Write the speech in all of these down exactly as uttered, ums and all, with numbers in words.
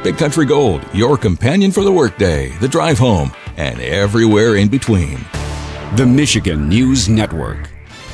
Big Country Gold, your companion for the workday, the drive home, and everywhere in between. The Michigan News Network.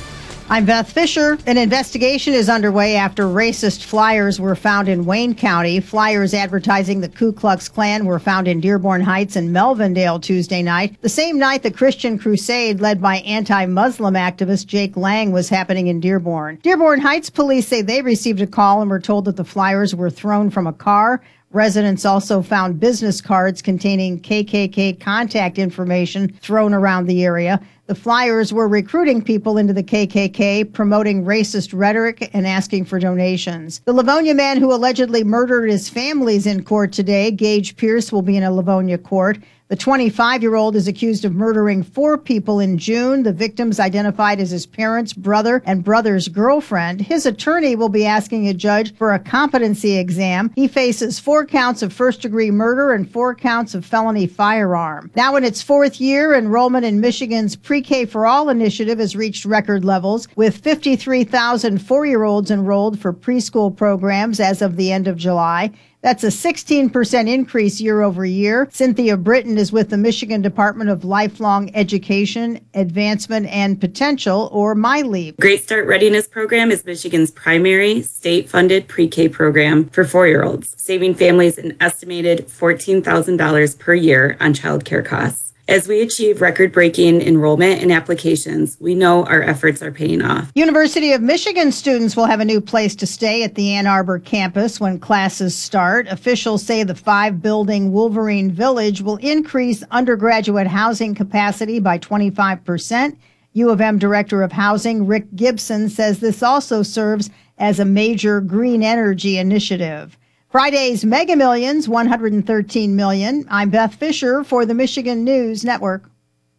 I'm Beth Fisher. An investigation is underway after racist flyers were found in Wayne County. Flyers advertising the Ku Klux Klan were found in Dearborn Heights and Melvindale Tuesday night, the same night the Christian crusade led by anti-Muslim activist Jake Lang was happening in Dearborn. Dearborn Heights police say they received a call and were told that the flyers were thrown from a car. Residents also found business cards containing K K K contact information thrown around the area. The flyers were recruiting people into the K K K, promoting racist rhetoric and asking for donations. The Livonia man who allegedly murdered his family is in court today. Gage Pierce will be in a Livonia court. The twenty-five-year-old is accused of murdering four people in June. The victims identified as his parents, brother, and brother's girlfriend. His attorney will be asking a judge for a competency exam. He faces four counts of first-degree murder and four counts of felony firearm. Now in its fourth year, enrollment in Michigan's Pre-K for All initiative has reached record levels, with fifty-three thousand four-year-olds enrolled for preschool programs as of the end of July. That's a sixteen percent increase year over year. Cynthia Britton is with the Michigan Department of Lifelong Education, Advancement, and Potential, or MyLEAP. Great Start Readiness Program is Michigan's primary state-funded pre-K program for four-year-olds, saving families an estimated fourteen thousand dollars per year on child care costs. As we achieve record-breaking enrollment and applications, we know our efforts are paying off. University of Michigan students will have a new place to stay at the Ann Arbor campus when classes start. Officials say the five-building Wolverine Village will increase undergraduate housing capacity by twenty-five percent. U of M Director of Housing Rick Gibson says this also serves as a major green energy initiative. Friday's Mega Millions, one hundred thirteen million dollars. I'm Beth Fisher for the Michigan News Network.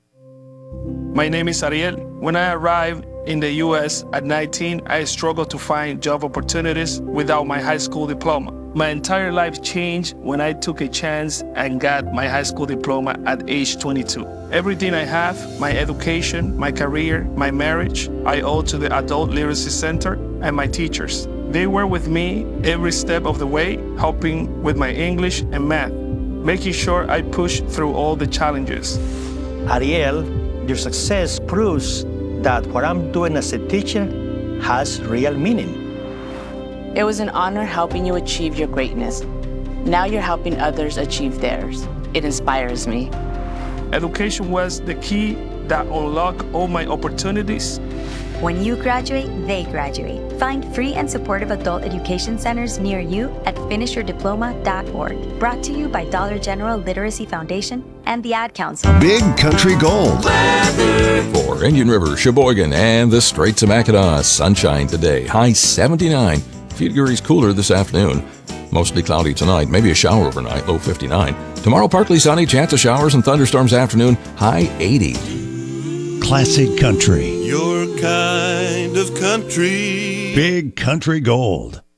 My name is Ariel. When I arrived in the U S at nineteen, I struggled to find job opportunities without my high school diploma. My entire life changed when I took a chance and got my high school diploma at age twenty-two. Everything I have, my education, my career, my marriage, I owe to the Adult Literacy Center and my teachers. They were with me every step of the way, helping with my English and math, making sure I pushed through all the challenges. Ariel, your success proves that what I'm doing as a teacher has real meaning. It was an honor helping you achieve your greatness. Now you're helping others achieve theirs. It inspires me. Education was the key that unlocked all my opportunities. When you graduate, they graduate. Find free and supportive adult education centers near you at finish your diploma dot org. Brought to you by Dollar General Literacy Foundation and the Ad Council. Big Country Gold. For Indian River, Sheboygan, and the Straits of Mackinac, sunshine today. High seventy-nine. A few degrees cooler this afternoon. Mostly cloudy tonight. Maybe a shower overnight. Low fifty-nine. Tomorrow, partly sunny. Chance of showers and thunderstorms afternoon. High eighty. Classic country. Your kind of country. Big Country Gold.